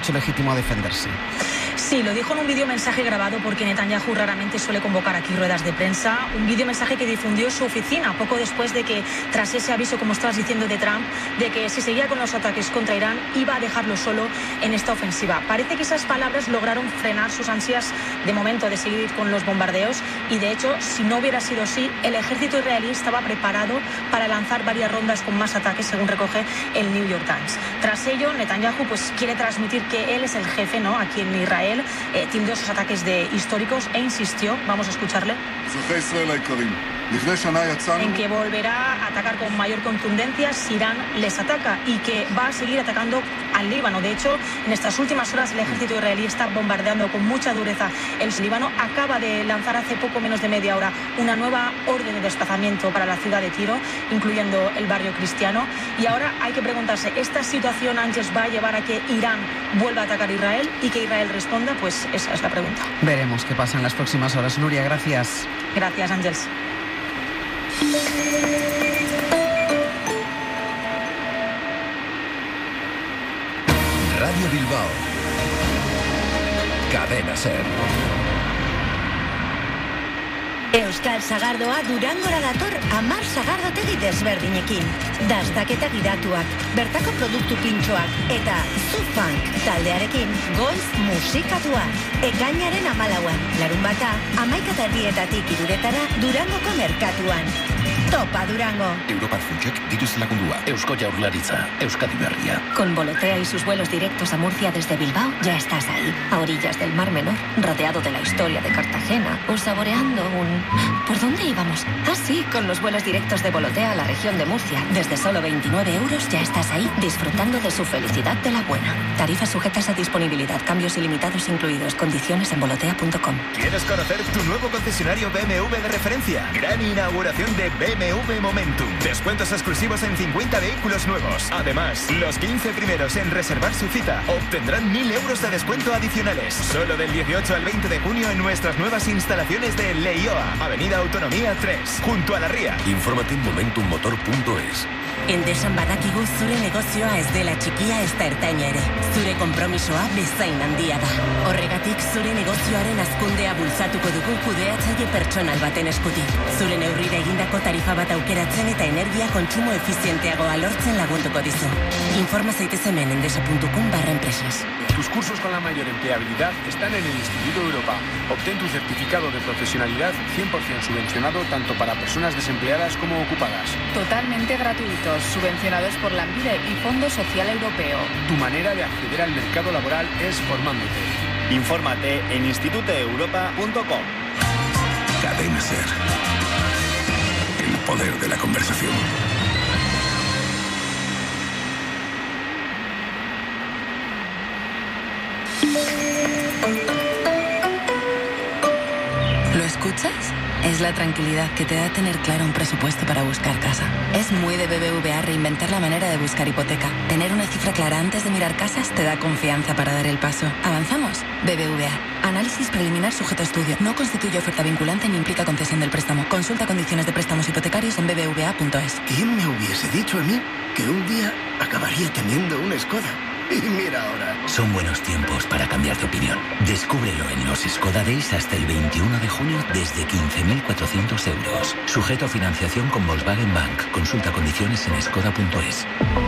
derecho legítimo a defenderse. Sí, lo dijo en un videomensaje grabado porque Netanyahu raramente suele convocar aquí ruedas de prensa. Un videomensaje que difundió su oficina poco después de que, tras ese aviso, como estabas diciendo, de Trump, de que si seguía con los ataques contra Irán iba a dejarlo solo en esta ofensiva. Parece que esas palabras lograron frenar sus ansias de momento de seguir con los bombardeos y, de hecho, si no hubiera sido así, el ejército israelí estaba preparado para lanzar varias rondas con más ataques, según recoge el New York Times. Tras ello, Netanyahu quiere transmitir que él es el jefe, ¿no?, aquí en Israel. Tildó esos ataques de históricos e insistió, vamos a escucharle, en que volverá a atacar con mayor contundencia si Irán les ataca y que va a seguir atacando al Líbano. De hecho, en estas últimas horas el ejército israelí está bombardeando con mucha dureza el Líbano. Acaba de lanzar hace poco menos de media hora una nueva orden de desplazamiento para la ciudad de Tiro, incluyendo el barrio cristiano. Y ahora hay que preguntarse, ¿esta situación, Ángeles, va a llevar a que Irán vuelva a atacar a Israel y que Israel responda? Pues esa es la pregunta. Veremos qué pasa en las próximas horas. Nuria, gracias. Gracias, Ángeles. Radio Bilbao, Cadena Ser. Euskal Sagardoa Durangora dator 10 sagardotegi desberdinekin. Dastaketa gidatuak, bertako produktu pintxoak eta Zufunk taldearekin goiz musikatua. Ekainaren 14, larunbata 11:30 iruretara Durangoko merkatuan. Topa Durango. Europar Funchek diruz lagundua. Eusko Jaurlaritza, Euskadi Berria. Con Volotea y sus vuelos directos a Murcia desde Bilbao, ya estás ahí, a orillas del Mar Menor, rodeado de la historia de Cartagena, o saboreando un... ¿Por dónde íbamos? Ah, sí, con los vuelos directos de Volotea a la región de Murcia. Desde solo 29 euros ya estás ahí, disfrutando de su felicidad de la buena. Tarifas sujetas a disponibilidad, cambios ilimitados incluidos, condiciones en volotea.com. ¿Quieres conocer tu nuevo concesionario BMW de referencia? Gran inauguración de BMW Momentum. Descuentos exclusivos en 50 vehículos nuevos. Además, los 15 primeros en reservar su cita obtendrán 1.000 euros de descuento adicionales. Solo del 18 al 20 de junio en nuestras nuevas instalaciones de Leioa, Avenida Autonomía 3, junto a la Ría. Infórmate en momentummotor.es. Endesan badakigu zure negozioa ez dela txikia ezta ertaina ere. Zure konpromisoa bezain handia da. Horregatik zure negozioaren hazkundea bultzatuko dugu kudeatzaile pertsonal baten eskutik. Zure neurrira egindako tarifa bat aukeratzen eta energia kontsumo efizienteagoa lortzen lagunduko dizu. Informa zaitez hemen endesa.com/empresas. Tus cursos con la mayor empleabilidad están en el Instituto Europa. Obtén tu certificado de profesionalidad 100% subvencionado tanto para personas desempleadas como ocupadas. Totalmente gratuitos, subvencionados por la Lanbide y Fondo Social Europeo. Tu manera de acceder al mercado laboral es formándote. Infórmate en institutoeuropa.com. Cadena Ser. El poder de la conversación. ¿Lo escuchas? Es la tranquilidad que te da tener claro un presupuesto para buscar casa. Es muy de BBVA reinventar la manera de buscar hipoteca. Tener una cifra clara antes de mirar casas te da confianza para dar el paso. ¿Avanzamos? BBVA. Análisis preliminar sujeto a estudio. No constituye oferta vinculante ni implica concesión del préstamo. Consulta condiciones de préstamos hipotecarios en bbva.es. ¿Quién me hubiese dicho a mí que un día acabaría teniendo una Skoda? Y mira ahora. Son buenos tiempos para cambiar de opinión. Descúbrelo en los Skoda Days hasta el 21 de junio desde 15.400 euros. Sujeto a financiación con Volkswagen Bank. Consulta condiciones en skoda.es.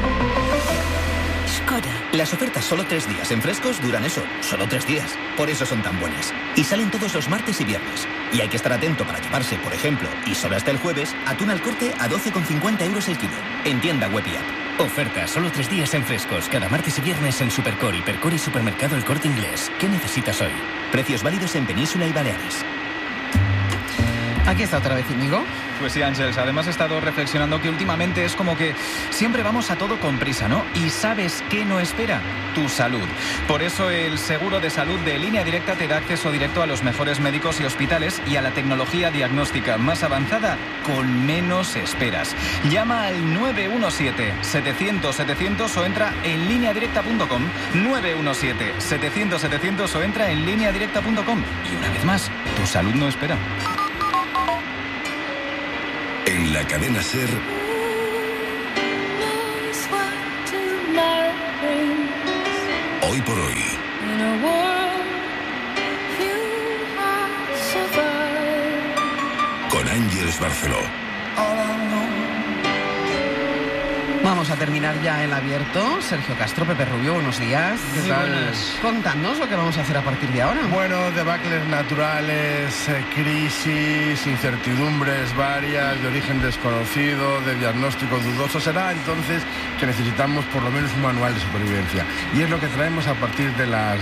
Skoda. Las ofertas solo 3 días en frescos duran eso, solo 3 días. Por eso son tan buenas. Y salen todos los martes y viernes. Y hay que estar atento para llevarse, por ejemplo, y solo hasta el jueves, atún al corte a 12,50 euros el kilo. En tienda web y app. Oferta solo 3 días en frescos, cada martes y viernes en Supercor, Hipercor y Supermercado El Corte Inglés. ¿Qué necesitas hoy? Precios válidos en Península y Baleares. Aquí está otra vez Íñigo. Pues sí, Ángeles, además he estado reflexionando que últimamente es como que siempre vamos a todo con prisa, ¿no? Y ¿sabes qué no espera? Tu salud. Por eso el seguro de salud de Línea Directa te da acceso directo a los mejores médicos y hospitales y a la tecnología diagnóstica más avanzada con menos esperas. Llama al 917-700-700 o entra en lineadirecta.com. 917-700-700 o entra en lineadirecta.com. Y una vez más, tu salud no espera. En la cadena Ser. hoy por hoy. Con Ángeles Barceló. Vamos a terminar ya el abierto. Sergio Castro, Pepe Rubio, buenos días. ¿Qué tal? Contadnos lo que vamos a hacer a partir de ahora. Bueno, debacles naturales, crisis, incertidumbres varias, de origen desconocido, de diagnóstico dudoso. Será entonces que necesitamos por lo menos un manual de supervivencia. Y es lo que traemos a partir de las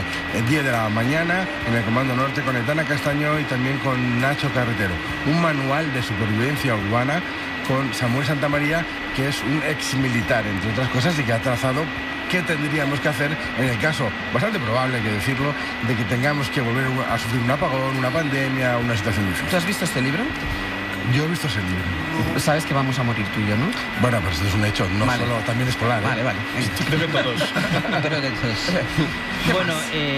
10 de la mañana en el Comando Norte con Aitana Castaño y también con Nacho Carretero. Un manual de supervivencia urbana con Samuel Santamaría, que es un exmilitar, entre otras cosas, y que ha trazado qué tendríamos que hacer en el caso, bastante probable hay que decirlo, de que tengamos que volver a sufrir un apagón, una pandemia, una situación difícil. ¿Tú has visto este libro? Yo he visto ese libro. Sabes que vamos a morir tú y yo, ¿no? Bueno, pues esto es un hecho, no vale. solo, también escolar. Vale, vale. Creo que todos. Creo que todos. Bueno,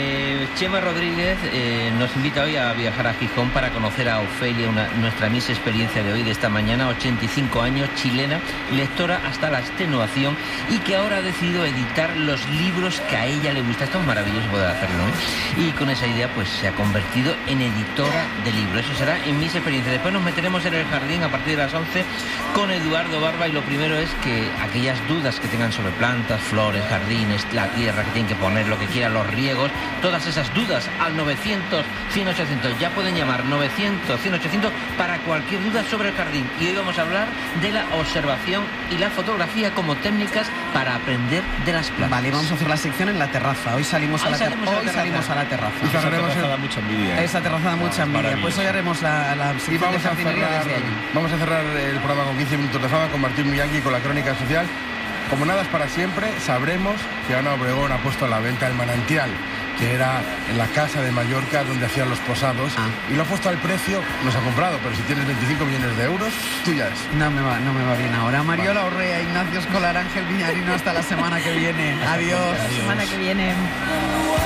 Chema Rodríguez nos invita hoy a viajar a Gijón para conocer a Ofelia, nuestra Miss Experiencia de hoy, de esta mañana, 85 años, chilena, lectora hasta la extenuación y que ahora ha decidido editar los libros que a ella le gusta. Esto es maravilloso poder hacerlo, ¿no? Y con esa idea pues se ha convertido en editora de libros. Eso será en Miss Experiencia. Después nos meteremos en el jardín a partir de las 11 con Eduardo Barba y lo primero es que aquellas dudas que tengan sobre plantas, flores, jardines, la tierra que tienen que poner, lo que quieran, los riegos, todas esas dudas al 900 100 800. Ya pueden llamar 900 100 800 para cualquier duda sobre el jardín. Y hoy vamos a hablar de la observación y la fotografía como técnicas para aprender de las plantas. Vale, vamos a hacer la sección en la terraza. Hoy salimos a la terraza. Esa terraza da mucha envidia. Esa terraza da mucha envidia. Pues hoy haremos la sección de jardinería desde allí. Vamos a cerrar el programa con 15 minutos de fama con Martín Miyagi, con la crónica social. Como nada es para siempre, sabremos que Ana Obregón ha puesto a la venta el manantial, que era en la casa de Mallorca donde hacían los posados, y lo ha puesto al precio, nos ha comprado, pero si tienes 25 millones de euros, tuya es. No me va bien ahora. Mariola Orrea, Ignacio Escolar, Ángel Viñarino, hasta la semana que viene. Adiós. Hasta la semana que viene.